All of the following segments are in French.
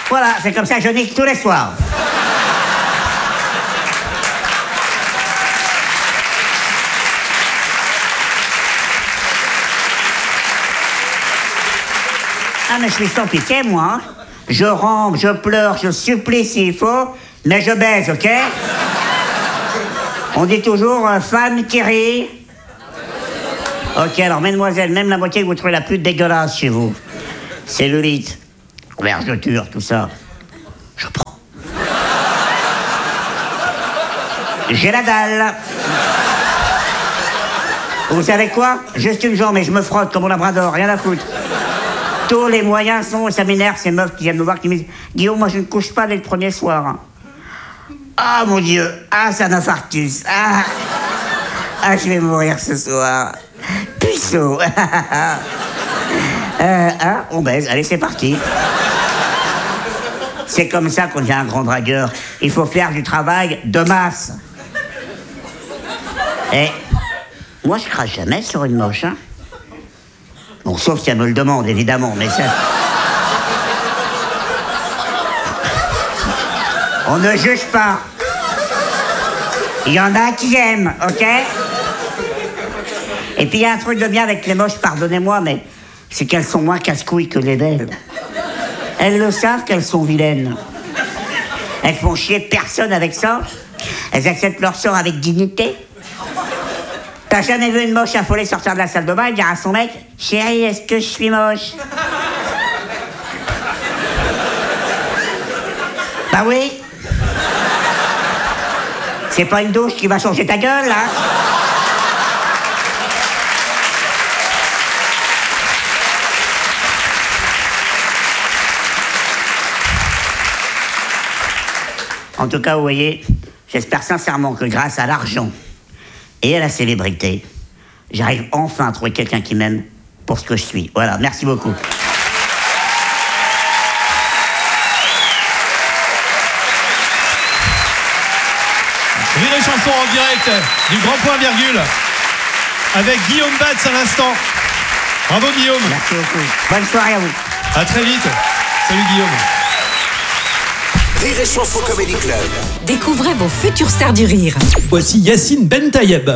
Voilà, c'est comme ça que je nique tous les soirs. Ah, mais je suis sans pitié, moi. Je rampe, je pleure, je supplie s'il faut, mais je baise, ok? On dit toujours femme qui rit. Ok, alors, mesdemoiselles, même la moitié que vous trouvez la plus dégueulasse chez vous. Cellulite, vergeture, tout ça. Je prends. J'ai la dalle. Vous savez quoi? Juste une jambe et je me frotte comme mon labrador, rien à foutre. Tous les moyens sont, ça m'énerve, ces meufs qui viennent me voir, qui me disent « Guillaume, moi je ne couche pas dès le premier soir. » Ah mon Dieu, ah c'est un infarctus, ah je vais mourir ce soir. Puceau. On baise, allez c'est parti. C'est comme ça qu'on devient un grand dragueur. Il faut faire du travail de masse. Et moi je crache jamais sur une moche, hein. Bon, sauf si elle me le demande, évidemment, mais ça... On ne juge pas. Il y en a qui aiment, ok? Et puis il y a un truc de bien avec les moches, pardonnez-moi, mais c'est qu'elles sont moins casse-couilles que les belles. Elles le savent qu'elles sont vilaines. Elles font chier personne avec ça. Elles acceptent leur sort avec dignité. T'as jamais vu une moche affolée sortir de la salle de bain et dire à son mec « Chérie, est-ce que je suis moche ?» Bah oui. C'est pas une douche qui va changer ta gueule, là. En tout cas, vous voyez, j'espère sincèrement que grâce à l'argent et à la célébrité, j'arrive enfin à trouver quelqu'un qui m'aime pour ce que je suis. Voilà, merci beaucoup. Rire et chanson en direct du Grand Point Virgule avec Guillaume Batz à l'instant. Bravo Guillaume. Merci beaucoup. Bonne soirée à vous. À très vite. Salut Guillaume. Rire et chanson Comedy Club. Découvrez vos futures stars du rire. Voici Yacine Ben Tayeb.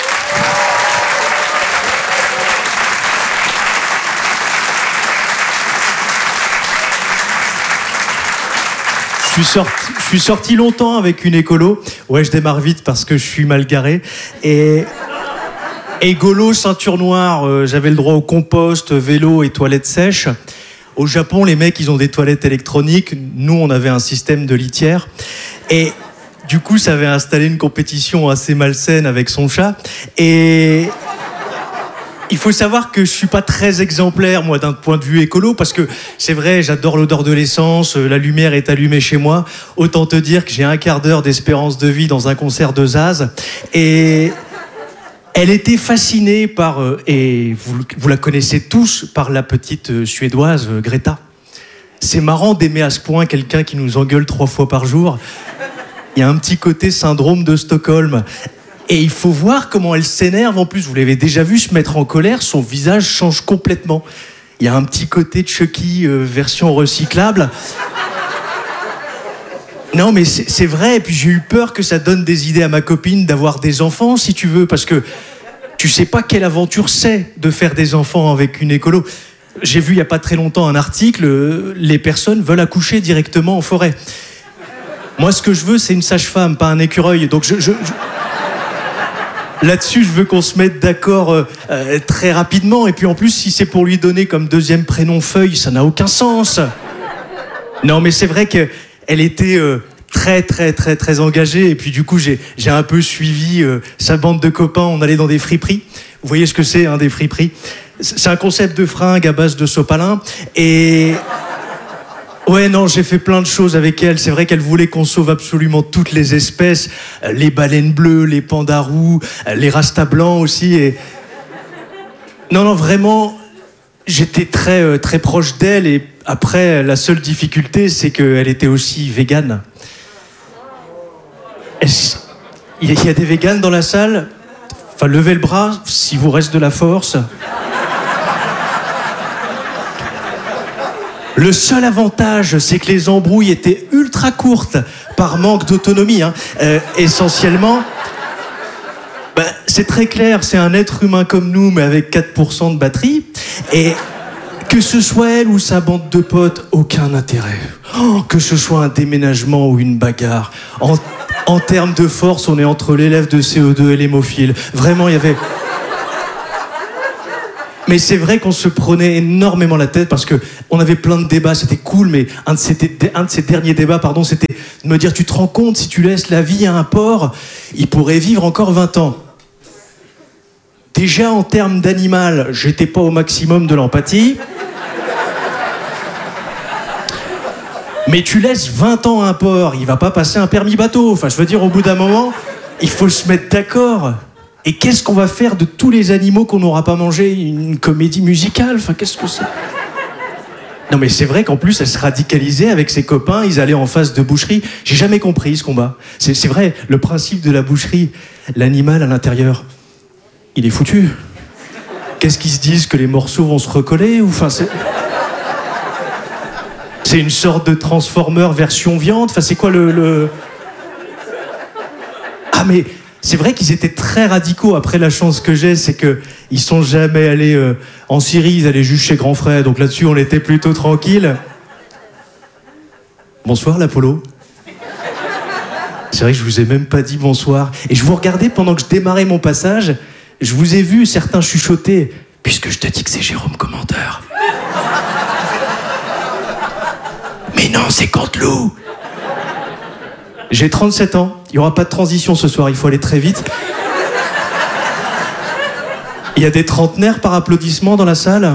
Je suis sorti longtemps avec une écolo. Ouais, je démarre vite parce que je suis mal garé. Et écolo, ceinture noire, j'avais le droit au compost, vélo et toilettes sèches. Au Japon, les mecs, ils ont des toilettes électroniques. Nous, on avait un système de litière. Et du coup, ça avait installé une compétition assez malsaine avec son chat. Et il faut savoir que je suis pas très exemplaire, moi, d'un point de vue écolo, parce que c'est vrai, j'adore l'odeur de l'essence, la lumière est allumée chez moi. Autant te dire que j'ai un quart d'heure d'espérance de vie dans un concert de Zaz. Et elle était fascinée par, et vous la connaissez tous, par la petite Suédoise Greta. C'est marrant d'aimer à ce point quelqu'un qui nous engueule 3 fois par jour. Il y a un petit côté syndrome de Stockholm. Et il faut voir comment elle s'énerve. En plus, vous l'avez déjà vu se mettre en colère, son visage change complètement. Il y a un petit côté Chucky version recyclable. Non, mais c'est vrai. Et puis j'ai eu peur que ça donne des idées à ma copine d'avoir des enfants, si tu veux, parce que tu sais pas quelle aventure c'est de faire des enfants avec une écolo. J'ai vu il y a pas très longtemps un article, les personnes veulent accoucher directement en forêt. Moi, ce que je veux, c'est une sage-femme, pas un écureuil. Donc là-dessus, je veux qu'on se mette d'accord très rapidement. Et puis en plus, si c'est pour lui donner comme deuxième prénom Feuille, ça n'a aucun sens. Non, mais c'est vrai qu'elle était très engagée. Et puis du coup, j'ai un peu suivi sa bande de copains. On allait dans des friperies. Vous voyez ce que c'est, hein, des friperies? C'est un concept de fringues à base de sopalin. Et... ouais, non, j'ai fait plein de choses avec elle. C'est vrai qu'elle voulait qu'on sauve absolument toutes les espèces. Les baleines bleues, les pandas roux, les rastas blancs aussi. Et... non, vraiment, j'étais très proche d'elle. Et après, la seule difficulté, c'est qu'elle était aussi végane. Il y a des véganes dans la salle? Enfin, levez le bras, si vous reste de la force. Le seul avantage, c'est que les embrouilles étaient ultra courtes par manque d'autonomie. Essentiellement, c'est très clair, c'est un être humain comme nous, mais avec 4% de batterie. Et que ce soit elle ou sa bande de potes, aucun intérêt. Que ce soit un déménagement ou une bagarre. En termes de force, on est entre l'élève de CO2 et l'hémophile. Vraiment, il y avait... Mais c'est vrai qu'on se prenait énormément la tête parce qu'on avait plein de débats, c'était cool, mais un de ces derniers débats, c'était de me dire, tu te rends compte, si tu laisses la vie à un porc, il pourrait vivre encore 20 ans. Déjà, en termes d'animal, j'étais pas au maximum de l'empathie. Mais tu laisses 20 ans à un porc, il va pas passer un permis bateau. Enfin, je veux dire, au bout d'un moment, il faut se mettre d'accord. Et qu'est-ce qu'on va faire de tous les animaux qu'on n'aura pas mangés? Une comédie musicale? Enfin, qu'est-ce que c'est? Non, mais c'est vrai qu'en plus, elle se radicalisait avec ses copains, ils allaient en face de boucherie. J'ai jamais compris ce combat. C'est vrai, le principe de la boucherie, l'animal à l'intérieur, il est foutu. Qu'est-ce qu'ils se disent? Que les morceaux vont se recoller? Ou enfin, c'est une sorte de Transformer version viande? Enfin, c'est quoi le... Ah, mais... C'est vrai qu'ils étaient très radicaux. Après, la chance que j'ai, c'est qu'ils sont jamais allés en Syrie, ils allaient juste chez Grand Frère. Donc là-dessus, on était plutôt tranquille. Bonsoir, l'Apollo. C'est vrai que je vous ai même pas dit bonsoir. Et je vous regardais pendant que je démarrais mon passage. Je vous ai vu certains chuchoter. Puisque je te dis que c'est Jérôme Commandeur. Mais non, c'est Canteloup. J'ai 37 ans, il n'y aura pas de transition ce soir, il faut aller très vite. Il y a des trentenaires par applaudissement dans la salle.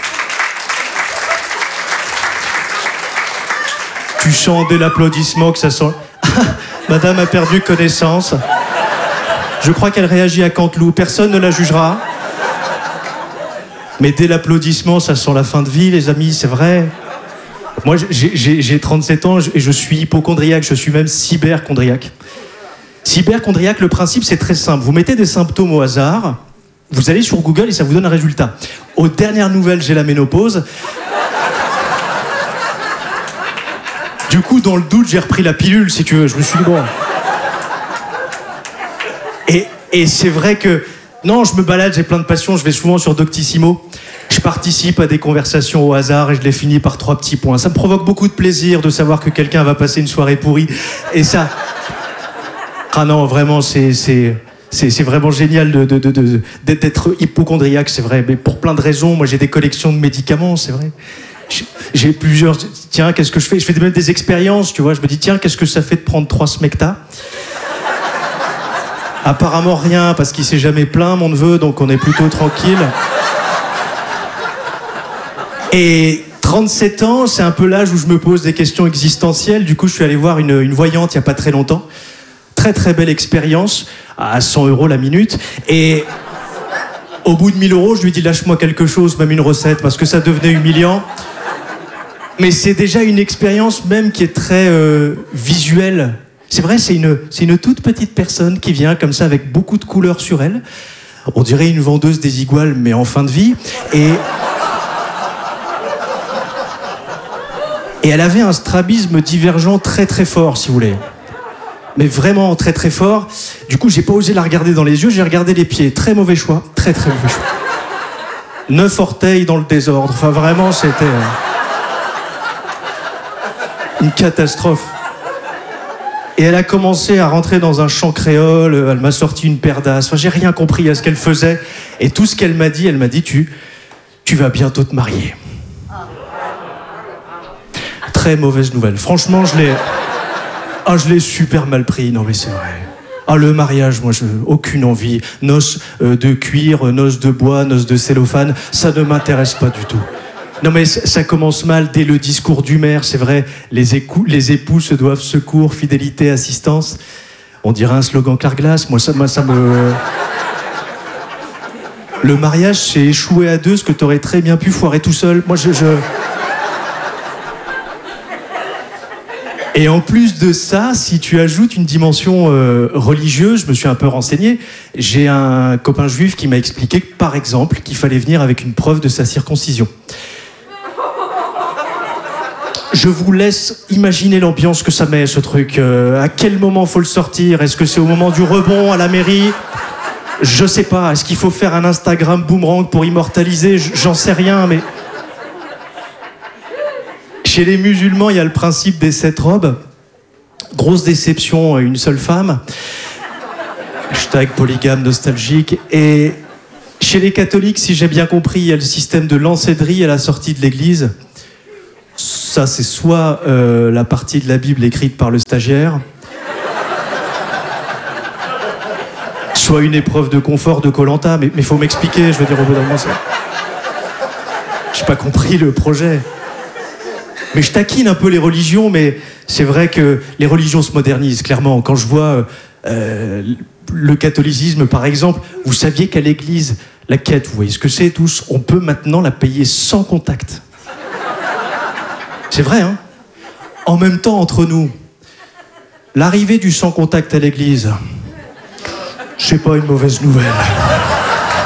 Tu sens dès l'applaudissement que ça sent... Madame a perdu connaissance. Je crois qu'elle réagit à Canteloup, personne ne la jugera. Mais dès l'applaudissement, ça sent la fin de vie, les amis, c'est vrai. Moi, j'ai 37 ans et je suis hypochondriaque, je suis même cyberchondriaque. Cyberchondriaque, le principe, c'est très simple. Vous mettez des symptômes au hasard, vous allez sur Google et ça vous donne un résultat. Aux dernières nouvelles, j'ai la ménopause. Du coup, dans le doute, j'ai repris la pilule, si tu veux. Je me suis dit, bon... Et c'est vrai que... Non, je me balade, j'ai plein de passions, je vais souvent sur Doctissimo. Je participe à des conversations au hasard et je les finis par 3 petits points. Ça me provoque beaucoup de plaisir de savoir que quelqu'un va passer une soirée pourrie. Et ça... Ah non, vraiment, c'est vraiment génial d'être hypochondriaque, c'est vrai. Mais pour plein de raisons, moi j'ai des collections de médicaments, c'est vrai. J'ai plusieurs... Tiens, qu'est-ce que je fais? Je fais même des expériences, tu vois. Je me dis, tiens, qu'est-ce que ça fait de prendre 3 Smecta? Apparemment rien, parce qu'il s'est jamais plaint, mon neveu, donc on est plutôt tranquille. Et 37 ans, c'est un peu l'âge où je me pose des questions existentielles. Du coup, je suis allé voir une voyante il n'y a pas très longtemps. Très très belle expérience, à 100 € la minute. Et au bout de 1000 €, je lui dis lâche-moi quelque chose, même une recette, parce que ça devenait humiliant. Mais c'est déjà une expérience même qui est très visuelle. C'est vrai, c'est une toute petite personne qui vient comme ça avec beaucoup de couleurs sur elle. On dirait une vendeuse des iguales, mais en fin de vie. Et elle avait un strabisme divergent très très fort, si vous voulez. Mais vraiment très très fort. Du coup, j'ai pas osé la regarder dans les yeux, j'ai regardé les pieds. Très mauvais choix, très très mauvais choix. 9 orteils dans le désordre. Enfin, vraiment, c'était une catastrophe. Et elle a commencé à rentrer dans un chant créole, elle m'a sorti une paire d'as. Enfin, j'ai rien compris à ce qu'elle faisait. Et tout ce qu'elle m'a dit, tu vas bientôt te marier. Très mauvaise nouvelle. Franchement, je l'ai super mal pris. Non, mais c'est vrai. Ah, le mariage, moi, aucune envie. Noces de cuir, noces de bois, noces de cellophane, ça ne m'intéresse pas du tout. Non, mais ça commence mal dès le discours du maire, c'est vrai. Les époux se doivent secours, fidélité, assistance. On dirait un slogan Carglass. Moi, ça me... Le mariage, c'est échouer à deux, ce que t'aurais très bien pu foirer tout seul. Moi, Et en plus de ça, si tu ajoutes une dimension religieuse, je me suis un peu renseigné, j'ai un copain juif qui m'a expliqué, par exemple, qu'il fallait venir avec une preuve de sa circoncision. Je vous laisse imaginer l'ambiance que ça met, ce truc. À quel moment faut le sortir? Est-ce que c'est au moment du rebond à la mairie? Je sais pas. Est-ce qu'il faut faire un Instagram boomerang pour immortaliser? J'en sais rien, mais... Chez les musulmans, il y a le principe des 7 robes. Grosse déception, une seule femme. Hashtag polygame nostalgique. Et chez les catholiques, si j'ai bien compris, il y a le système de l'encédrie à la sortie de l'église. Ça, c'est soit la partie de la Bible écrite par le stagiaire, soit une épreuve de confort de Koh-Lanta, mais faut m'expliquer, je veux dire, au bout d'un moment, j'ai pas compris le projet. Mais je taquine un peu les religions, mais c'est vrai que les religions se modernisent, clairement. Quand je vois le catholicisme, par exemple, vous saviez qu'à l'église, la quête, vous voyez ce que c'est tous, on peut maintenant la payer sans contact. C'est vrai, hein? En même temps, entre nous, l'arrivée du sans contact à l'église, c'est pas une mauvaise nouvelle.